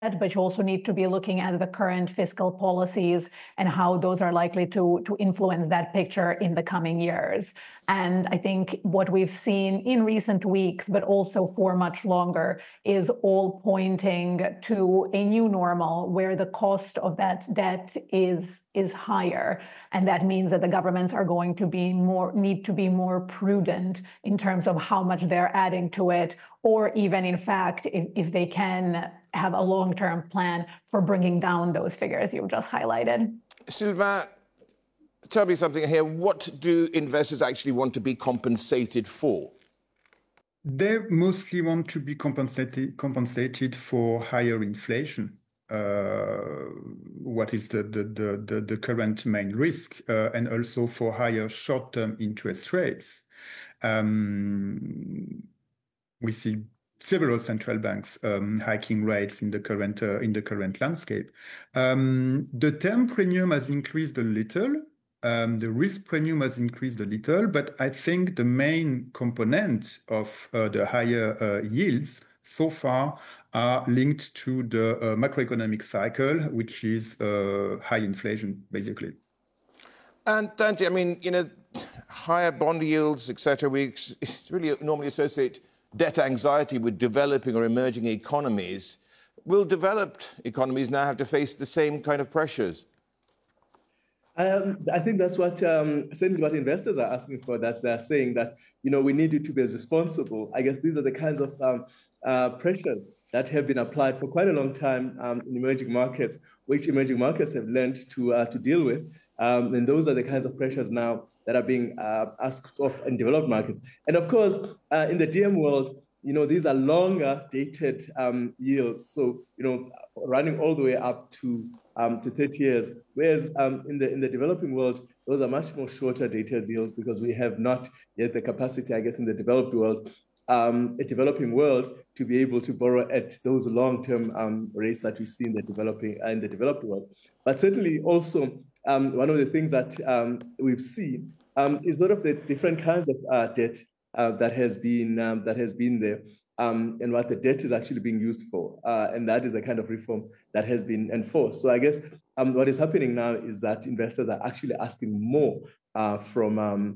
but you also need to be looking at the current fiscal policies and how those are likely to influence that picture in the coming years. And I think what we've seen in recent weeks, but also for much longer, is all pointing to a new normal where the cost of that debt is higher. And that means that the governments are going to need to be more prudent in terms of how much they're adding to it, or even, in fact, if they can have a long-term plan for bringing down those figures you've just highlighted. Sylvain, tell me something here. What do investors actually want to be compensated for? They mostly want to be compensated for higher inflation. What is the current main risk, and also for higher short-term interest rates. We see several central banks hiking rates in the current landscape. The term premium has increased a little. The risk premium has increased a little, but I think the main component of the higher yields so far are linked to the macroeconomic cycle, which is high inflation, basically. And Dante, I mean, higher bond yields, etc., we really normally associate debt anxiety with developing or emerging economies. Will developed economies now have to face the same kind of pressures? I think that's what certainly what investors are asking for, that they're saying that, we need you to be as responsible. I guess these are the kinds of pressures that have been applied for quite a long time in emerging markets, which emerging markets have learned to deal with. And those are the kinds of pressures now that are being asked of in developed markets. And of course, in the DM world, these are longer dated yields. So, running all the way up to 30 years. Whereas in the developing world, those are much more shorter dated yields, because we have not yet the capacity, I guess, in the developed world, a developing world, to be able to borrow at those long-term rates that we see in the developed world. But certainly also, one of the things that we've seen is sort of the different kinds of debt that has been there, and what the debt is actually being used for, and that is a kind of reform that has been enforced. So I guess what is happening now is that investors are actually asking more from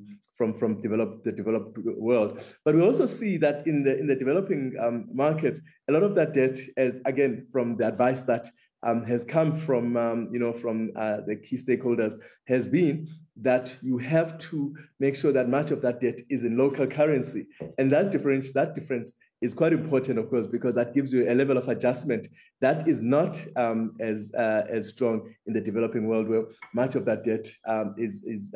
the developed world. But we also see that in the developing markets, a lot of that debt is, again, from the advice that has come from the key stakeholders, has been that you have to make sure that much of that debt is in local currency, and that difference is quite important, of course, because that gives you a level of adjustment that is not as strong in the developing world, where much of that debt is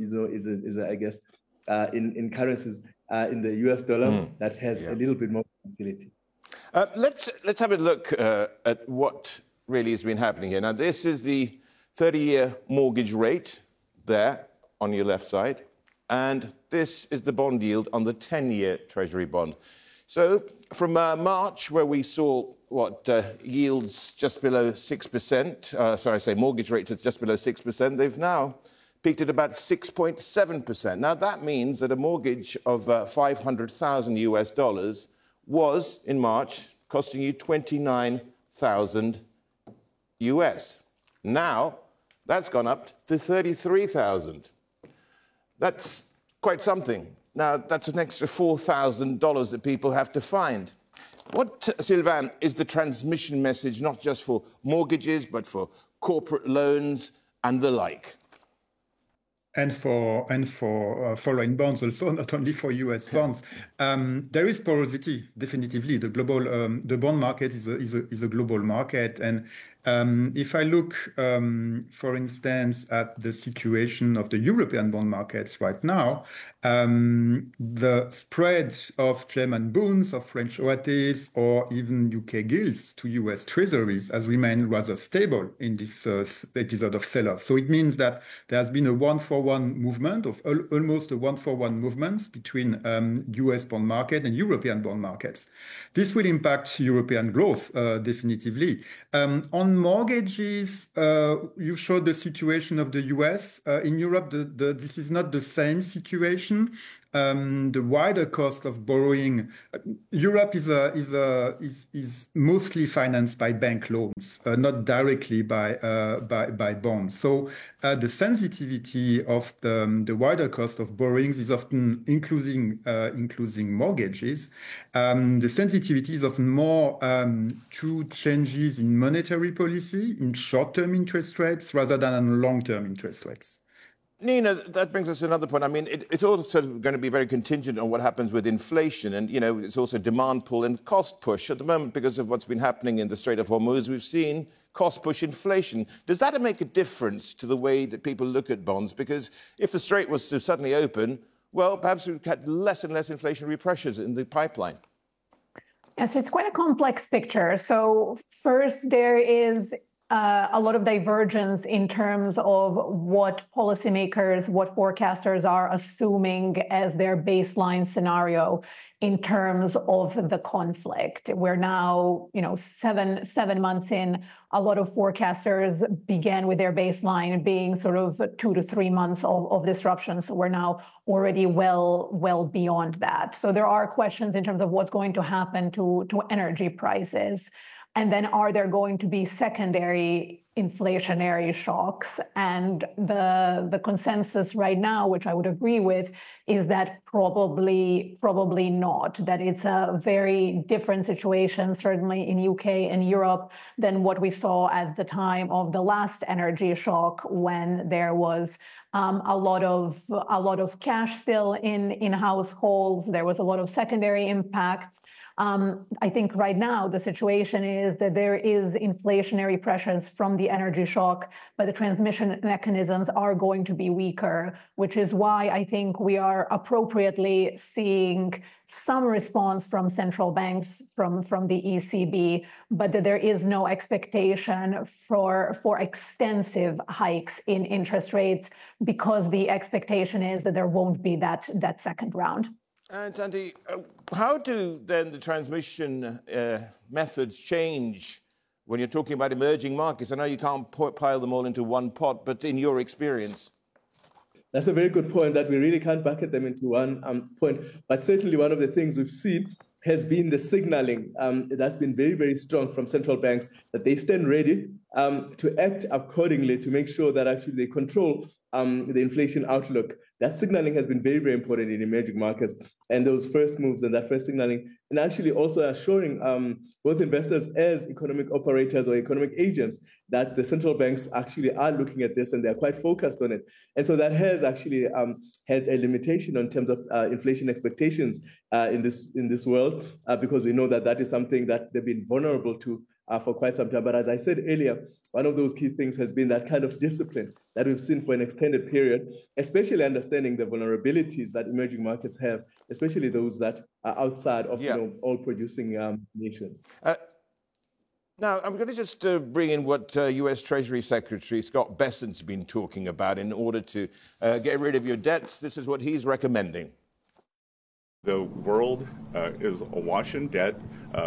I guess in currencies in the US dollar that has a little bit more volatility. Let's have a look at what really has been happening here. Now, this is the 30-year mortgage rate there on your left side, and this is the bond yield on the 10-year Treasury bond. So from March, where we saw yields just below 6%, mortgage rates at just below 6%, they've now peaked at about 6.7%. Now, that means that a mortgage of $500,000 was, in March, costing you $29,000 US. Now, that's gone up to $33,000. That's quite something. Now, that's an extra $4,000 that people have to find. What, Sylvain, is the transmission message, not just for mortgages, but for corporate loans and the like? And for foreign bonds also, not only for US bonds. There is porosity, definitively. The bond market is a global market. And if I look, for instance, at the situation of the European bond markets right now, the spread of German bonds, of French OATs, or even UK gilts to US treasuries has remained rather stable in this episode of sell-off. So it means that there has been a one-for-one movement, of almost a one-for-one movement between US bond market and European bond markets. This will impact European growth, definitively. On mortgages, you showed the situation of the US. In Europe, this is not the same situation. the wider cost of borrowing. Europe is mostly financed by bank loans, not directly by bonds. So the sensitivity of the wider cost of borrowings is often including mortgages. The sensitivity is often more to changes in monetary policy, in short-term interest rates, rather than on long-term interest rates. Nina, that brings us to another point. I mean, it's also going to be very contingent on what happens with inflation. And, you know, it's also demand pull and cost push. At the moment, because of what's been happening in the Strait of Hormuz, we've seen cost push inflation. Does that make a difference to the way that people look at bonds? Because if the Strait was to suddenly open, well, perhaps we've had less and less inflationary pressures in the pipeline. Yes, it's quite a complex picture. So first, there is a lot of divergence in terms of what policymakers, what forecasters are assuming as their baseline scenario in terms of the conflict. We're now, seven months in. A lot of forecasters began with their baseline being sort of 2 to 3 months of disruption. So we're now already well beyond that. So there are questions in terms of what's going to happen to energy prices. And then are there going to be secondary inflationary shocks? And the consensus right now, which I would agree with, is that probably not, that it's a very different situation, certainly in UK and Europe, than what we saw at the time of the last energy shock, when there was a lot of cash still in households. There was a lot of secondary impacts. I think right now the situation is that there is inflationary pressures from the energy shock, but the transmission mechanisms are going to be weaker, which is why I think we are appropriately seeing some response from central banks, from the ECB, but that there is no expectation for extensive hikes in interest rates, because the expectation is that there won't be that second round. And Andy, how do then the transmission methods change when you're talking about emerging markets? I know you can't pile them all into one pot, but in your experience? That's a very good point, that we really can't bucket them into one point. But certainly one of the things we've seen has been the signaling that's been very, very strong from central banks, that they stand ready to act accordingly to make sure that actually they control the inflation outlook. That signaling has been very, very important in emerging markets, and those first moves and that first signaling, and actually also assuring both investors as economic operators or economic agents that the central banks actually are looking at this and they're quite focused on it. And so that has actually had a limitation in terms of inflation expectations in this world, because we know that is something that they've been vulnerable to for quite some time. But as I said earlier, one of those key things has been that kind of discipline that we've seen for an extended period, especially understanding the vulnerabilities that emerging markets have, especially those that are outside of oil-producing nations. Now, I'm going to just bring in what US Treasury Secretary Scott Bessent's been talking about in order to get rid of your debts. This is what he's recommending. The world is awash in debt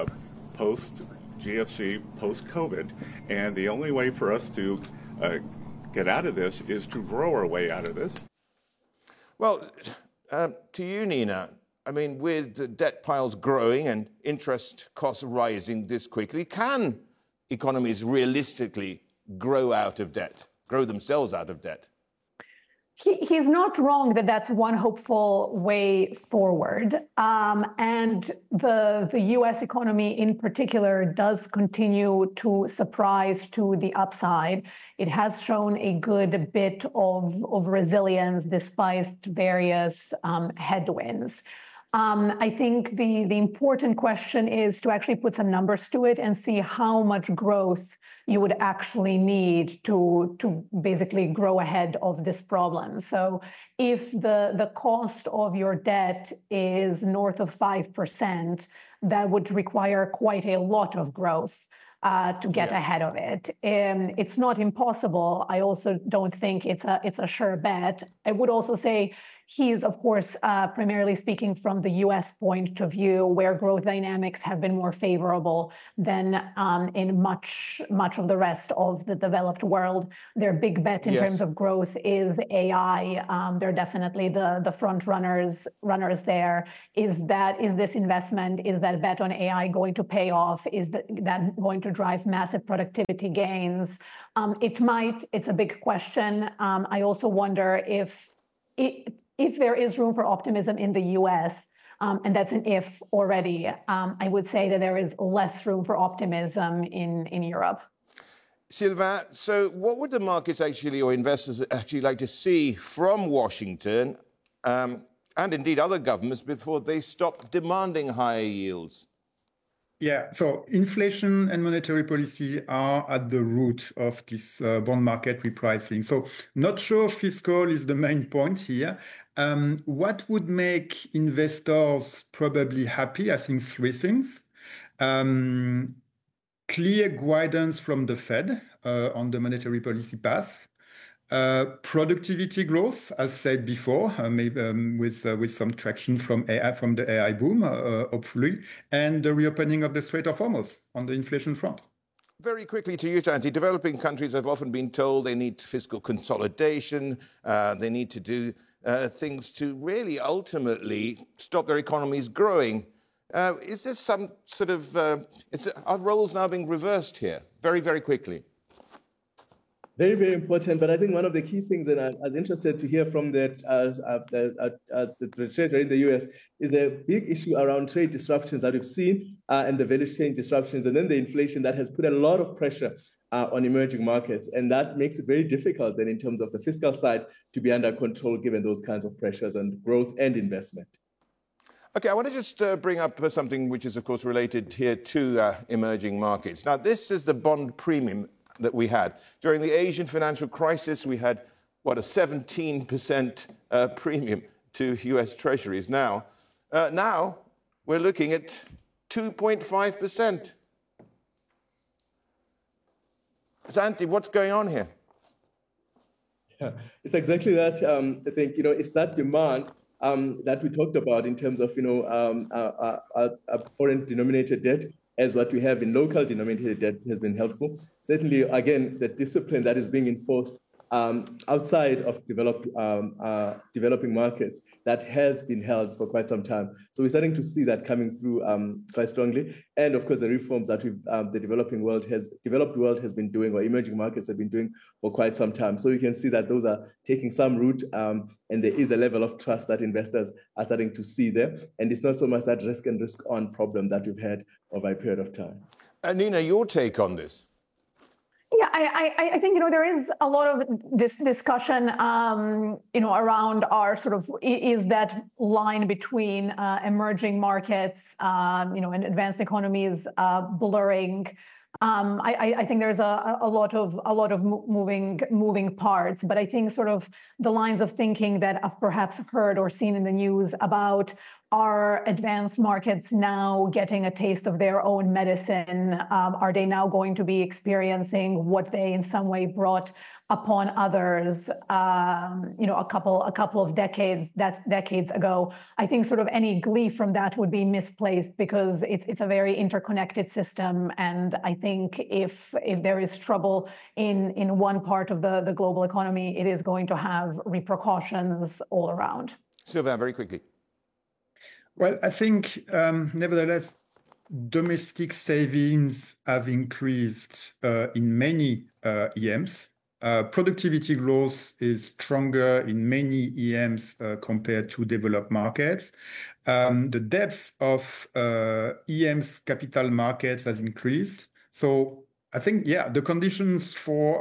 post-GFC, post-COVID, and the only way for us to get out of this is to grow our way out of this. Well, to you, Nina, I mean, with the debt piles growing and interest costs rising this quickly, can economies realistically grow themselves out of debt? He's not wrong that that's one hopeful way forward. And the US economy in particular does continue to surprise to the upside. It has shown a good bit of resilience despite various headwinds. I think the important question is to actually put some numbers to it and see how much growth you would actually need to basically grow ahead of this problem. So if the cost of your debt is north of 5%, that would require quite a lot of growth to get ahead of it. It's not impossible. I also don't think it's a sure bet. I would also say He's, of course, primarily speaking from the US point of view, where growth dynamics have been more favorable than in much of the rest of the developed world. Their big bet in terms of growth is AI. They're definitely the front runners there. Is this investment, is that bet on AI going to pay off? Is that going to drive massive productivity gains? It's a big question. I also wonder if there is room for optimism in the US, and that's an if already. I would say that there is less room for optimism in Europe. Sylvain, so what would the markets actually, or investors actually like to see from Washington, and indeed other governments, before they stop demanding higher yields? Yeah, so inflation and monetary policy are at the root of this bond market repricing. So not sure fiscal is the main point here. What would make investors probably happy? I think three things. Clear guidance from the Fed on the monetary policy path. Productivity growth, as said before, maybe with some traction from the AI boom, hopefully, and the reopening of the Strait of Hormuz on the inflation front. Very quickly to you, Tanti. Developing countries have often been told they need fiscal consolidation, they need to do things to really ultimately stop their economies growing. Is there some sort of, are roles now being reversed here? Very, very quickly. Very, very important. But I think one of the key things that I was interested to hear from the Treasury in the US is a big issue around trade disruptions that we've seen and the value chain disruptions, and then the inflation that has put a lot of pressure on emerging markets. And that makes it very difficult then in terms of the fiscal side to be under control given those kinds of pressures on growth and investment. Okay, I want to just bring up something which is, of course, related here to emerging markets. Now, this is the bond premium that we had. During the Asian financial crisis, we had, a 17% premium to US Treasuries. Now we're looking at 2.5%. Santi, what's going on here? Yeah, it's exactly that. I think, it's that demand that we talked about in terms of, foreign denominated debt, as what we have in local denominated debt has been helpful. Certainly, again, the discipline that is being enforced outside of developing markets that has been held for quite some time. So we're starting to see that coming through quite strongly. And of course, the reforms that the developed world has been doing, or emerging markets have been doing for quite some time. So you can see that those are taking some root, and there is a level of trust that investors are starting to see there. And it's not so much that risk and risk on problem that we've had over a period of time. Nina, your take on this? Yeah, I think, there is a lot of discussion, around our sort of, is that line between emerging markets, and advanced economies blurring. I think there's a lot of moving parts, but I think sort of the lines of thinking that I've perhaps heard or seen in the news about are advanced markets now getting a taste of their own medicine? Are they now going to be experiencing what they in some way brought upon others, a couple of decades ago? I think sort of any glee from that would be misplaced, because it's a very interconnected system. And I think if there is trouble in one part of the global economy, it is going to have repercussions all around. Sylvain, very quickly. Well, I think, nevertheless, domestic savings have increased in many EMs. Productivity growth is stronger in many EMs compared to developed markets. The depth of EMs capital markets has increased. So I think, the conditions for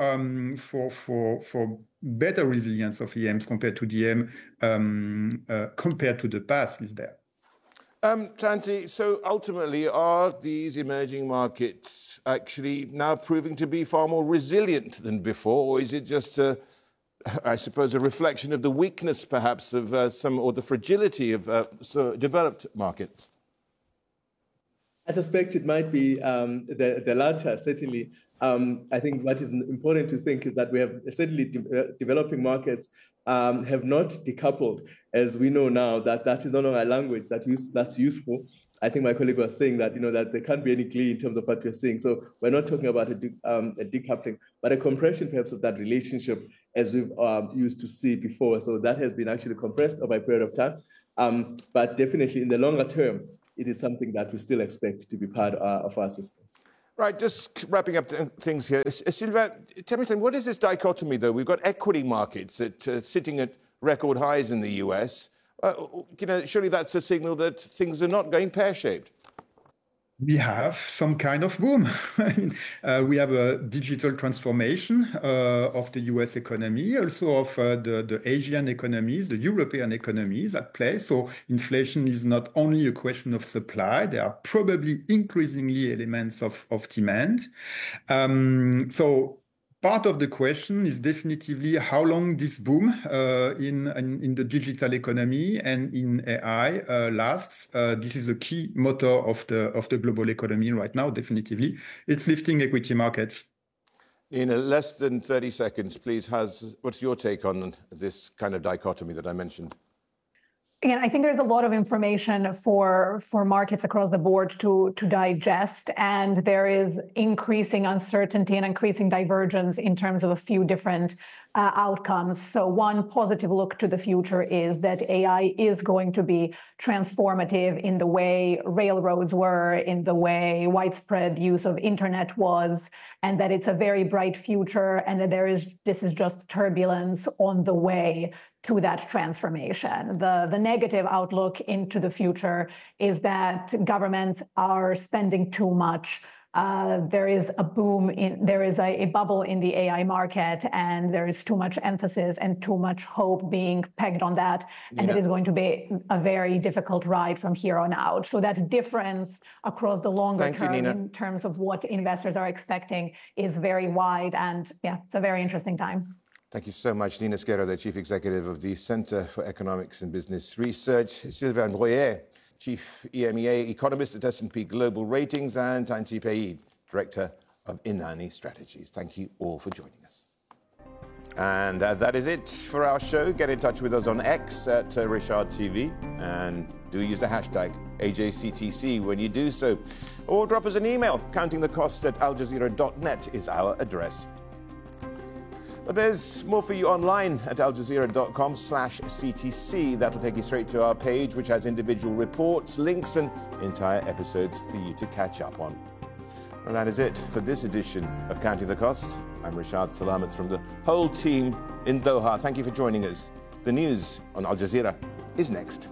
better resilience of EMs compared to DM compared to the past is there. Tanti, so ultimately, are these emerging markets actually now proving to be far more resilient than before, or is it just, I suppose, a reflection of the weakness, perhaps, of or the fragility of developed markets? I suspect it might be the latter, certainly. I think what is important to think is that we have certainly developing markets have not decoupled, as we know now that is no longer a language that's useful. I think my colleague was saying that, that there can't be any glee in terms of what we're seeing. So we're not talking about a decoupling, but a compression perhaps of that relationship as we've used to see before. So that has been actually compressed over a period of time. But definitely in the longer term, it is something that we still expect to be part of our system. Right, just wrapping up things here. Silva, tell me something, what is this dichotomy, though? We've got equity markets that sitting at record highs in the US. Surely that's a signal that things are not going pear-shaped. We have some kind of boom. We have a digital transformation of the US economy, also of the Asian economies, the European economies at play. So inflation is not only a question of supply, there are probably increasingly elements of demand. So part of the question is definitively how long this boom in the digital economy and in AI lasts. This is a key motor of the global economy right now, definitively. It's lifting equity markets. In less than 30 seconds, please, what's your take on this kind of dichotomy that I mentioned? Again, I think there's a lot of information for markets across the board to digest, and there is increasing uncertainty and increasing divergence in terms of a few different outcomes. So one positive look to the future is that AI is going to be transformative in the way railroads were, in the way widespread use of internet was, and that it's a very bright future, and that this is just turbulence on the way to that transformation. The negative outlook into the future is that governments are spending too much. There is a bubble in the AI market, and there is too much emphasis and too much hope being pegged on that. And it is going to be a very difficult ride from here on out. So that difference across the longer term in terms of what investors are expecting is very wide. And yeah, it's a very interesting time. Thank you so much, Nina Skero, the Chief Executive of the Center for Economics and Business Research, Sylvain Breuer, Chief EMEA Economist at S&P Global Ratings, and Tansi Paid, Director of Inani Strategies. Thank you all for joining us. And that is it for our show. Get in touch with us on X at Richard TV, and do use the hashtag AJCTC when you do so. Or drop us an email. countingthecost@aljazeera.net is our address. But there's more for you online at aljazeera.com/CTC. That'll take you straight to our page, which has individual reports, links, and entire episodes for you to catch up on. Well, that is it for this edition of Counting the Cost. I'm Rashad Salamat from the whole team in Doha. Thank you for joining us. The news on Al Jazeera is next.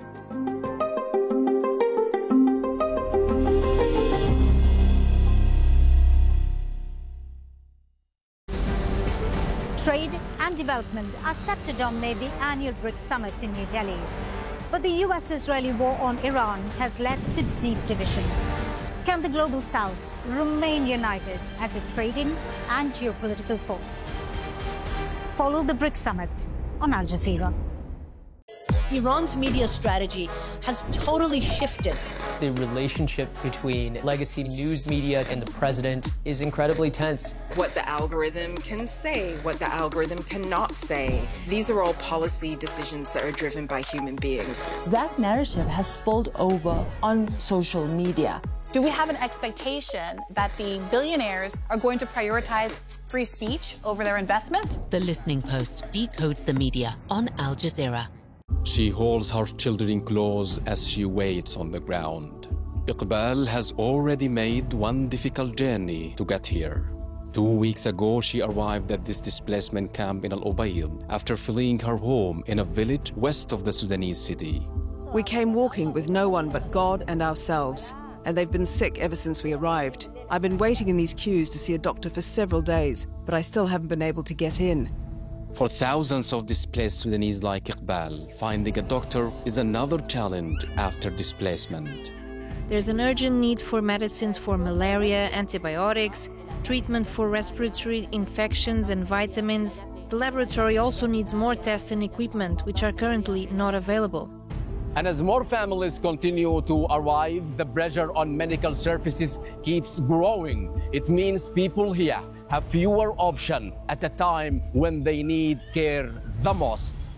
Trade and development are set to dominate the annual BRICS summit in New Delhi. But the US-Israeli war on Iran has led to deep divisions. Can the global South remain united as a trading and geopolitical force? Follow the BRICS summit on Al Jazeera. Iran's media strategy has totally shifted. The relationship between legacy news media and the president is incredibly tense. What the algorithm can say, what the algorithm cannot say. These are all policy decisions that are driven by human beings. That narrative has spilled over on social media. Do we have an expectation that the billionaires are going to prioritize free speech over their investment? The Listening Post decodes the media on Al Jazeera. She holds her children in claws as she waits on the ground. Iqbal has already made one difficult journey to get here. 2 weeks ago, she arrived at this displacement camp in Al Ubayd after fleeing her home in a village west of the Sudanese city. We came walking with no one but God and ourselves, and they've been sick ever since we arrived. I've been waiting in these queues to see a doctor for several days, but I still haven't been able to get in. For thousands of displaced Sudanese like Iqbal, finding a doctor is another challenge after displacement. There's an urgent need for medicines for malaria, antibiotics, treatment for respiratory infections and vitamins. The laboratory also needs more tests and equipment, which are currently not available. And as more families continue to arrive, the pressure on medical services keeps growing. It means people here have fewer options at a time when they need care the most.